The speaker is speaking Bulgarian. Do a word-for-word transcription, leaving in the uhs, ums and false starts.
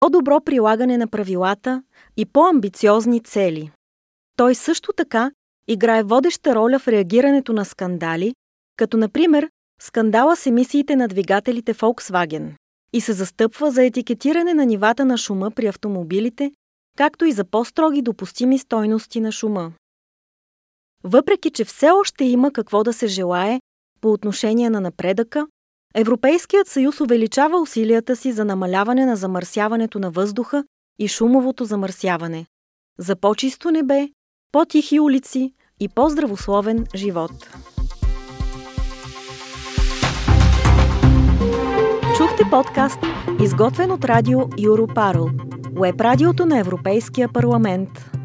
по-добро прилагане на правилата и по-амбициозни цели. Той също така играе водеща роля в реагирането на скандали, като например скандала с емисиите на двигателите Volkswagen, и се застъпва за етикетиране на нивата на шума при автомобилите, както и за по-строги допустими стойности на шума. Въпреки че все още има какво да се желае по отношение на напредъка, Европейският съюз увеличава усилията си за намаляване на замърсяването на въздуха и шумовото замърсяване, за по-чисто небе, по-тихи улици и по-здравословен живот. Чухте подкаст, изготвен от радио Europarl, уеб радиото на Европейския парламент.